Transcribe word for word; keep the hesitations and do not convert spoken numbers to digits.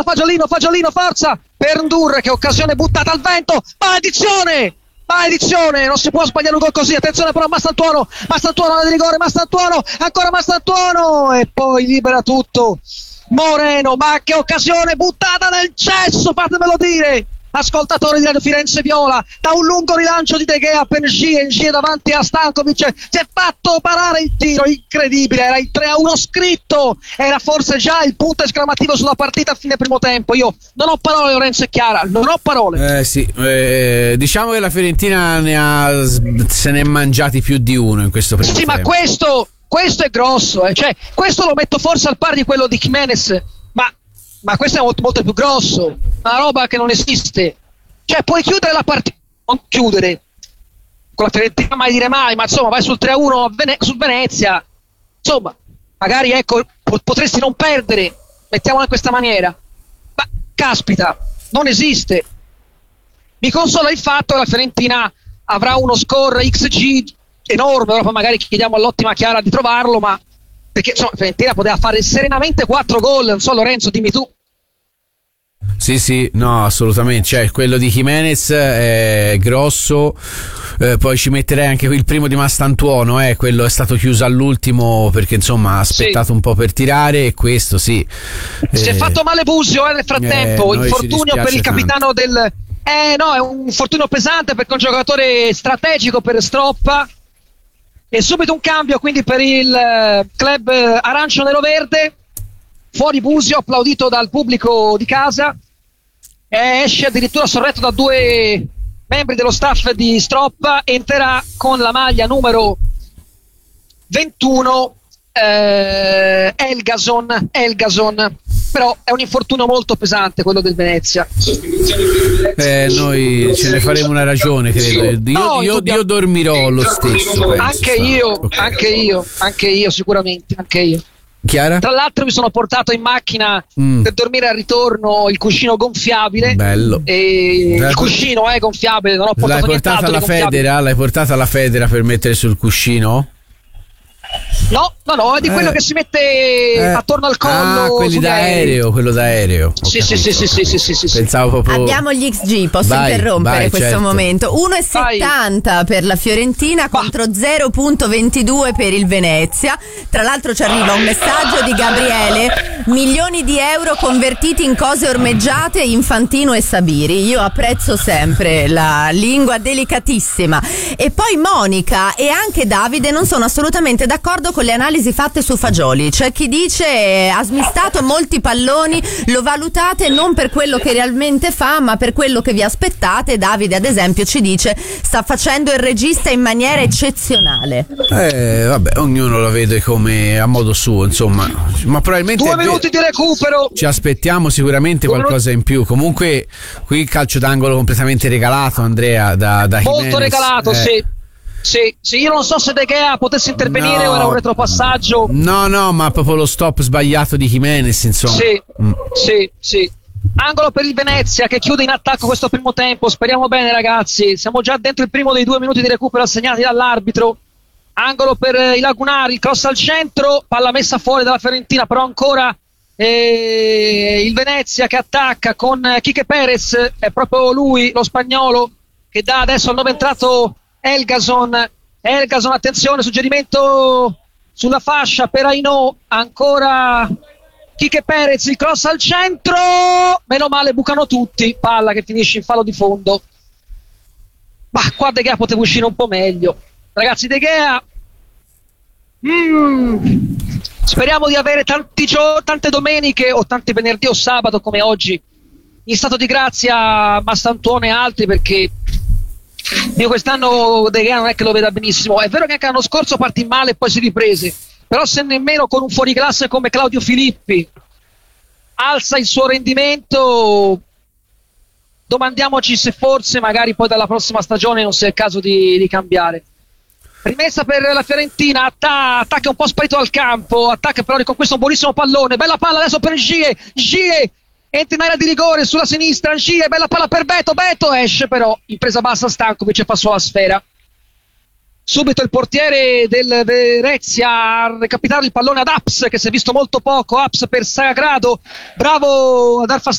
Fagiolino, Fagiolino, forza per Ndur, che occasione buttata al vento, maledizione, maledizione, non si può sbagliare un gol così, attenzione però Mastantuono, Mastantuono di rigore, Mastantuono, ancora Mastantuono e poi libera tutto Moreno, ma che occasione buttata nel cesso, fatemelo dire, ascoltatori di Radio Firenze Viola, da un lungo rilancio di De Gea per Ngie, Ngie davanti a Stankovic, si è fatto parare il tiro, incredibile, era il tre a uno scritto, era forse già il punto esclamativo sulla partita a fine primo tempo. Io non ho parole, Lorenzo e Chiara, non ho parole. Eh sì, eh, diciamo che la Fiorentina ne ha, se ne è mangiati più di uno in questo primo sì, tempo. Ma questo, questo è grosso, eh. Cioè, questo lo metto forse al pari di quello di Jimenez, ma ma questo è molto, molto più grosso, una roba che non esiste. Cioè puoi chiudere la partita, non chiudere con la Fiorentina, mai dire mai, ma insomma vai sul tre a uno Vene- su Venezia, insomma magari ecco potresti non perdere, mettiamola in questa maniera, ma caspita, non esiste. Mi consola il fatto che la Fiorentina avrà uno score X G enorme, ora poi magari chiediamo all'ottima Chiara di trovarlo, ma perché insomma la Fiorentina poteva fare serenamente quattro gol, non so Lorenzo, dimmi tu. Sì, sì, no, assolutamente. Cioè, quello di Jimenez è grosso. Eh, poi ci metterei anche il primo di Mastantuono, eh, quello è stato chiuso all'ultimo perché insomma ha aspettato sì. un po' per tirare. E questo sì. Si eh, è fatto male Busio eh, nel frattempo. Eh, infortunio per il capitano tanto. del. Eh no, è un infortunio pesante perché è un giocatore strategico per Stroppa. E subito un cambio quindi per il club arancio nero verde. Fuori Busio, applaudito dal pubblico di casa, e esce addirittura sorretto da due membri dello staff di Stroppa. Entrerà con la maglia numero ventuno eh, Elgason, Elgason, però è un infortunio molto pesante quello del Venezia. Eh, noi ce ne faremo una ragione, credo. Io, no, io, io dormirò lo stesso. Penso. Anche io, okay. anche io, anche io sicuramente, anche io. Chiara? Tra l'altro mi sono portato in macchina mm. per dormire al ritorno il cuscino gonfiabile. Bello. E il cuscino è gonfiabile, non ho portato L'hai portata alla Federa? L'hai portata alla Federa per mettere sul cuscino? No, no, no, è di eh. quello che si mette eh. attorno al collo. Ah, quelli da aereo, quello da aereo. Sì, sì, sì, sì, sì, sì, sì, sì. Pensavo proprio. Abbiamo gli X G, posso vai, interrompere vai, questo certo. momento. uno virgola settanta per la Fiorentina contro zero virgola ventidue per il Venezia. Tra l'altro ci arriva un messaggio di Gabriele: milioni di euro convertiti in cose ormeggiate, Infantino e Sabiri. Io apprezzo sempre la lingua delicatissima. E poi Monica e anche Davide non sono assolutamente d'accordo con le analisi fatte su Fagioli. C'è chi dice ha smistato molti palloni, lo valutate non per quello che realmente fa ma per quello che vi aspettate. Davide ad esempio ci dice sta facendo il regista in maniera eccezionale. Eh vabbè, ognuno la vede come a modo suo, insomma, ma probabilmente due minuti di recupero, ci aspettiamo sicuramente due qualcosa minuti. in più. Comunque qui il calcio d'angolo completamente regalato, Andrea, da, da molto Jimenez. regalato, eh. sì Sì, sì, io non so se De Gea potesse intervenire no, o era un retropassaggio. No, no, ma proprio lo stop sbagliato di Jimenez, insomma. Sì, mm. sì, sì. Angolo per il Venezia che chiude in attacco questo primo tempo. Speriamo bene, ragazzi. Siamo già dentro il primo dei due minuti di recupero assegnati dall'arbitro. Angolo per i lagunari, cross al centro, palla messa fuori dalla Fiorentina, però ancora eh, il Venezia che attacca con Quique Perez. È proprio lui, lo spagnolo, che dà adesso al nuovo entrato Elgason, Elgason, attenzione, suggerimento sulla fascia per Ainò, ancora Quique Perez, il cross al centro, meno male bucano tutti, palla che finisce in fallo di fondo. Ma qua De Gea poteva uscire un po' meglio, ragazzi. De Gea mm, speriamo di avere tanti gio- tante domeniche o tanti venerdì o sabato come oggi in stato di grazia Mastantuono e altri, perché io quest'anno De Gea non è che lo veda benissimo. È vero che anche l'anno scorso partì male e poi si riprese, però se nemmeno con un fuoriclasse come Claudio Filippi alza il suo rendimento, domandiamoci se forse magari poi dalla prossima stagione non sia il caso di, di cambiare. Rimessa per la Fiorentina, atta- attacca un po' sparito al campo, attacca però riconquista un buonissimo pallone, bella palla adesso per Gie, Gie entra in area di rigore sulla sinistra, Gie, bella palla per Beto, Beto esce però in presa bassa Stankovic e passò la sfera. Subito il portiere del Venezia a recapitare il pallone ad Aps, che si è visto molto poco. Aps per Sagrado, bravo a dar fastidio